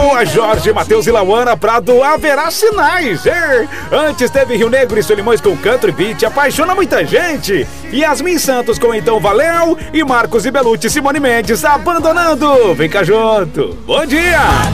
A Jorge, Matheus e Lauana Prado, haverá sinais. Antes teve Rio Negro e Solimões com Country Beat, apaixona muita gente. Yasmin Santos com Então Valeu e Marcos e Belucci, Simone Mendes abandonando. Vem cá junto. Bom dia.